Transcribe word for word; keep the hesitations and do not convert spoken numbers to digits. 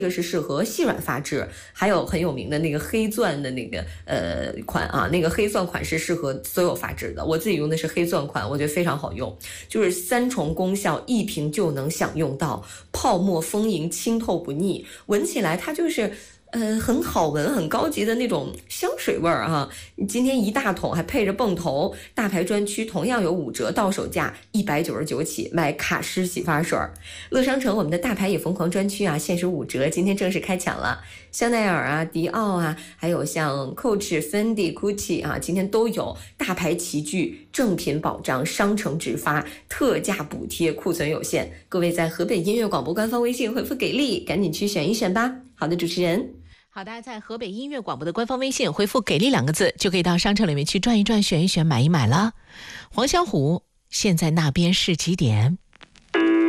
这个是适合细软发质，还有很有名的那个黑钻的那个呃款啊，那个黑钻款是适合所有发质的。我自己用的是黑钻款，我觉得非常好用，就是三重功效，一瓶就能享用到，泡沫丰盈，清透不腻，闻起来它就是呃，很好闻，很高级的那种香水味儿啊！今天一大桶还配着泵头，大牌专区同样有五折，到手价一百九十九起，买卡诗洗发水。乐商城我们的大牌也疯狂专区啊，限时五折，今天正式开抢了。香奈儿啊、迪奥啊，还有像 Coach、Fendi、Gucci 啊，今天都有大牌齐聚，正品保障，商城直发，特价补贴，库存有限。各位在河北音乐广播官方微信回复给力，赶紧去选一选吧。好的，主持人。 好的，在河北音乐广播的官方微信回复给力两个字，就可以到商城里面去转一转，选一选，买一买了。黄小琥，现在那边是几点？